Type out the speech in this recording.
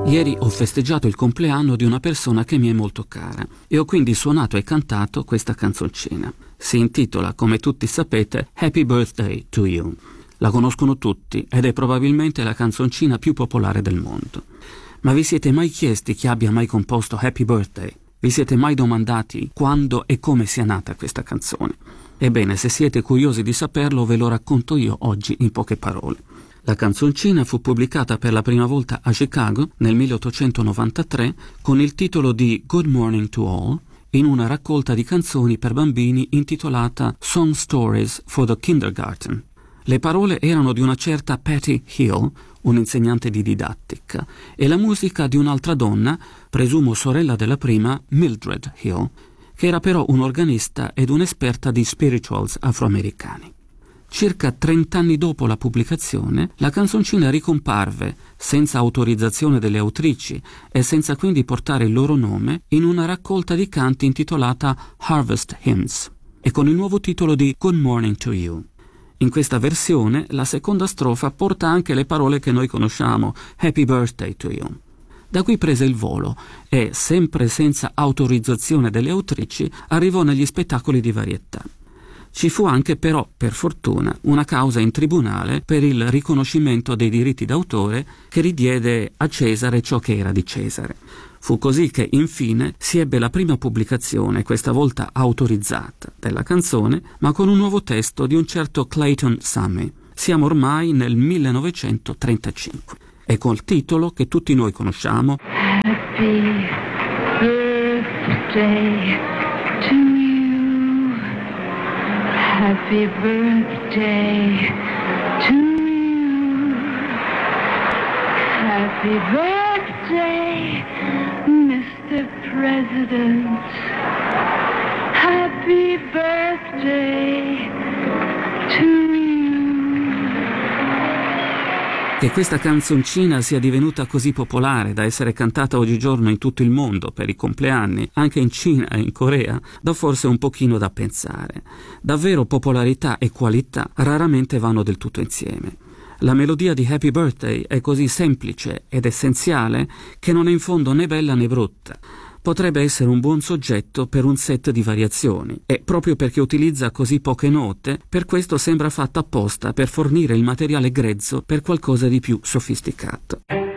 Ieri ho festeggiato il compleanno di una persona che mi è molto cara e ho quindi suonato e cantato questa canzoncina. Si intitola, come tutti sapete, Happy Birthday to You. La conoscono tutti ed è probabilmente la canzoncina più popolare del mondo. Ma vi siete mai chiesti chi abbia mai composto Happy Birthday? Vi siete mai domandati quando e come sia nata questa canzone? Ebbene, se siete curiosi di saperlo, ve lo racconto io oggi in poche parole. La canzoncina fu pubblicata per la prima volta a Chicago nel 1893 con il titolo di Good Morning to All, in una raccolta di canzoni per bambini intitolata Song Stories for the Kindergarten. Le parole erano di una certa Patty Hill, un'insegnante di didattica, e la musica di un'altra donna, presumo sorella della prima, Mildred Hill, che era però un organista ed un'esperta di spirituals afroamericani. Circa 30 anni dopo la pubblicazione, la canzoncina ricomparve, senza autorizzazione delle autrici e senza quindi portare il loro nome, in una raccolta di canti intitolata Harvest Hymns e con il nuovo titolo di Good Morning to You. In questa versione la seconda strofa porta anche le parole che noi conosciamo, Happy Birthday to You. Da qui prese il volo e, sempre senza autorizzazione delle autrici, arrivò negli spettacoli di varietà. Ci fu anche però, per fortuna, una causa in tribunale per il riconoscimento dei diritti d'autore che ridiede a Cesare ciò che era di Cesare. Fu così che, infine, si ebbe la prima pubblicazione, questa volta autorizzata, della canzone, ma con un nuovo testo di un certo Clayton Sammy. Siamo ormai nel 1935 e col titolo che tutti noi conosciamo, Happy birthday to you. Happy birthday to you. Happy birthday, Mr. President. Happy birthday to you. Che questa canzoncina sia divenuta così popolare da essere cantata oggigiorno in tutto il mondo per i compleanni, anche in Cina e in Corea, dà forse un pochino da pensare. Davvero popolarità e qualità raramente vanno del tutto insieme. La melodia di Happy Birthday è così semplice ed essenziale che non è in fondo né bella né brutta. Potrebbe essere un buon soggetto per un set di variazioni e proprio perché utilizza così poche note, per questo sembra fatta apposta per fornire il materiale grezzo per qualcosa di più sofisticato.